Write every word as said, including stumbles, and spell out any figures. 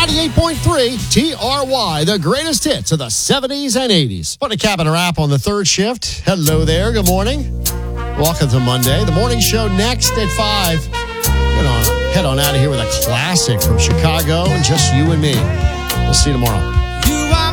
ninety-eight point three T R Y, the greatest hits of the seventies and eighties. Put a cap in a wrap on the third shift. Hello there. Good morning. Welcome to Monday. The morning show next at five. Head on, head on out of here with a classic from Chicago and just you and me. We'll see you tomorrow.